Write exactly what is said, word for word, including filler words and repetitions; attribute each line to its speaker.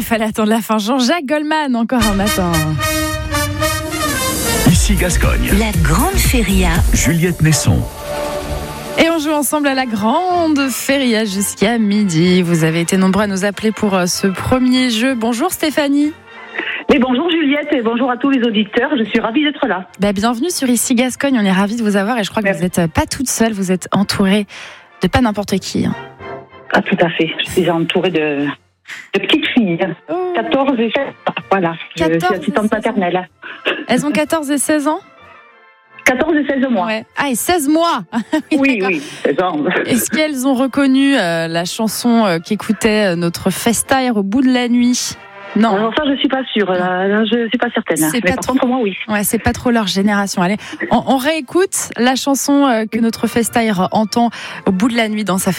Speaker 1: il fallait attendre la fin. Jean-Jacques Goldman, encore un matin.
Speaker 2: Ici Gascogne.
Speaker 3: La grande feria.
Speaker 2: Juliette Nesson.
Speaker 1: Et on joue ensemble à la grande feria jusqu'à midi. Vous avez été nombreux à nous appeler pour ce premier jeu. Bonjour Stéphanie.
Speaker 4: Et bonjour Juliette et bonjour à tous les auditeurs, je suis ravie d'être là.
Speaker 1: Bah, bienvenue sur Ici Gascogne, on est ravis de vous avoir et je crois que
Speaker 4: Merci.
Speaker 1: vous n'êtes pas toute seule, vous êtes entourée de pas n'importe qui. Hein.
Speaker 4: Ah tout à fait, je suis entourée de, de petites filles,
Speaker 1: Oh.
Speaker 4: quatorze et seize ans, voilà, je suis
Speaker 1: quatorze et
Speaker 4: assistante
Speaker 1: seize ans.
Speaker 4: maternelle.
Speaker 1: Elles ont quatorze et seize ans.
Speaker 4: quatorze et seize mois.
Speaker 1: Ouais. Ah, et seize mois.
Speaker 4: Oui,
Speaker 1: d'accord.
Speaker 4: oui, seize ans.
Speaker 1: Est-ce qu'elles ont reconnu euh, la chanson euh, qu'écoutait euh, notre festaire au bout de la nuit? Non.
Speaker 4: Alors ça je suis pas sûre, là, là, je suis pas certaine,
Speaker 1: C'est
Speaker 4: mais
Speaker 1: pas
Speaker 4: par
Speaker 1: trop-
Speaker 4: contre moi oui.
Speaker 1: Ouais, c'est pas trop leur génération. Allez, on, on réécoute la chanson euh, que notre festaire entend au bout de la nuit dans sa